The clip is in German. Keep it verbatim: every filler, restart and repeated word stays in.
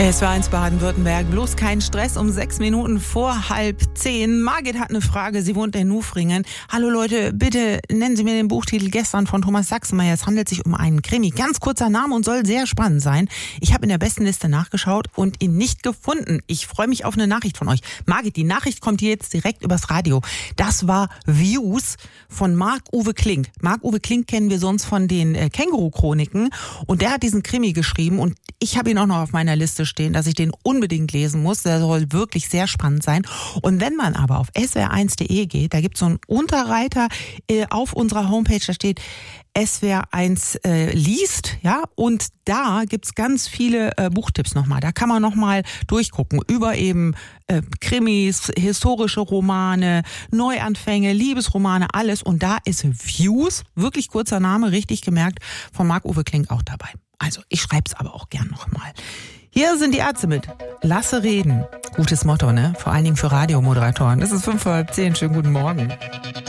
Es war eins Baden-Württemberg, bloß kein Stress, um sechs Minuten vor halb zehn. Margit hat eine Frage, sie wohnt in Nufringen. Hallo Leute, bitte nennen Sie mir den Buchtitel gestern von Thomas Sachsenmeier. Es handelt sich um einen Krimi. Ganz kurzer Name und soll sehr spannend sein. Ich habe in der Bestenliste nachgeschaut und ihn nicht gefunden. Ich freue mich auf eine Nachricht von euch. Margit, die Nachricht kommt hier jetzt direkt übers Radio. Das war Views von Marc-Uwe Klink. Marc-Uwe Klink kennen wir sonst von den äh, Känguru-Chroniken und der hat diesen Krimi geschrieben und ich habe ihn auch noch auf meiner Liste stehen, dass ich den unbedingt lesen muss. Der soll wirklich sehr spannend sein. Und wenn man aber auf S W R eins Punkt de geht, da gibt es so einen Unterreiter äh, auf unserer Homepage, da steht S W R eins äh, liest, ja, und da gibt's ganz viele äh, Buchtipps nochmal. Da kann man nochmal durchgucken über eben äh, Krimis, historische Romane, Neuanfänge, Liebesromane, alles. Und da ist Views, wirklich kurzer Name, richtig gemerkt, von Marc-Uwe Klink auch dabei. Also, ich schreib's aber auch gern nochmal. Hier sind die Ärzte mit Lasse reden. Gutes Motto, ne? Vor allen Dingen für Radiomoderatoren. Es ist fünf vor halb zehn. Schönen guten Morgen.